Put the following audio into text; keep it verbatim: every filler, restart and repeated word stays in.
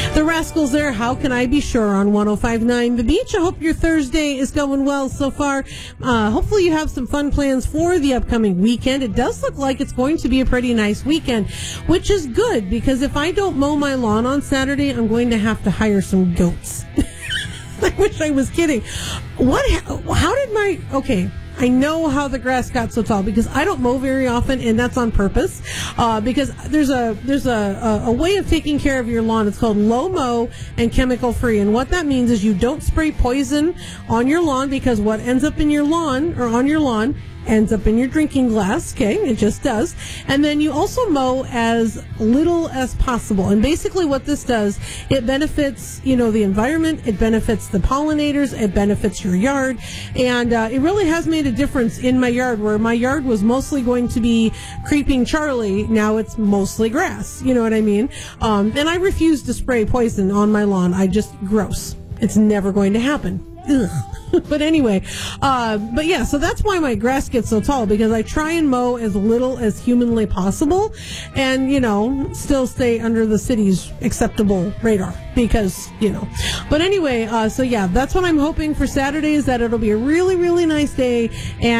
The Rascals there, How Can I Be Sure, on one oh five point nine The Beach. I hope your Thursday is going well so far. Uh, hopefully you have some fun plans for the upcoming weekend. It does look like it's going to be a pretty nice weekend, which is good, because if I don't mow my lawn on Saturday, I'm going to have to hire some goats. I wish I was kidding. What? How did my... Okay, I know how the grass got so tall, because I don't mow very often, and that's on purpose. Uh, because there's a there's a, a, a way of taking care of your lawn. It's called low mow and chemical free. And what that means is you don't spray poison on your lawn, because what ends up in your lawn or on your lawn ends up in your drinking glass. Okay, it just does. And then you also mow as little as possible. And basically what this does, it benefits, you know, the environment, it benefits the pollinators, it benefits your yard. And uh, it really has made a difference in my yard, where my yard was mostly going to be creeping Charlie. Now it's mostly grass. You know what I mean? Um, and I refuse to spray poison on my lawn. I just, gross. It's never going to happen. Ugh. But anyway, uh, but yeah, so that's why my grass gets so tall, because I try and mow as little as humanly possible, and, you know, still stay under the city's acceptable radar, because, you know. But anyway, uh, so yeah, that's what I'm hoping for Saturday, is that it'll be a really, really nice day, and